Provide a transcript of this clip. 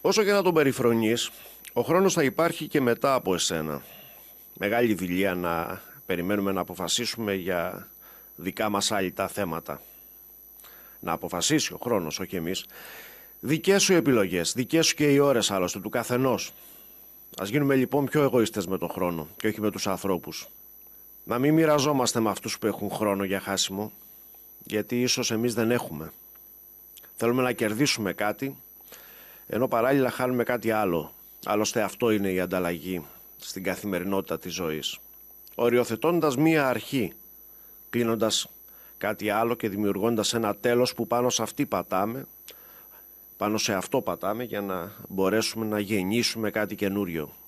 Όσο και να τον περιφρονείς, ο χρόνος θα υπάρχει και μετά από εσένα. Μεγάλη δουλειά να περιμένουμε να αποφασίσουμε για δικά μας άλυτα θέματα. Να αποφασίσει ο χρόνος, όχι εμείς. Δικές σου επιλογές, δικές σου και οι ώρες άλλωστε του καθενός. Ας γίνουμε λοιπόν πιο εγωιστές με τον χρόνο και όχι με τους ανθρώπους. Να μην μοιραζόμαστε με αυτούς που έχουν χρόνο για χάσιμο, γιατί ίσως εμείς δεν έχουμε. Θέλουμε να κερδίσουμε κάτι, ενώ παράλληλα χάνουμε κάτι άλλο. Άλλωστε αυτό είναι η ανταλλαγή στην καθημερινότητα της ζωής. Οριοθετώντας μία αρχή, κλείνοντας κάτι άλλο και δημιουργώντας ένα τέλος που πάνω σε αυτή πατάμε, πάνω σε αυτό πατάμε για να μπορέσουμε να γεννήσουμε κάτι καινούριο.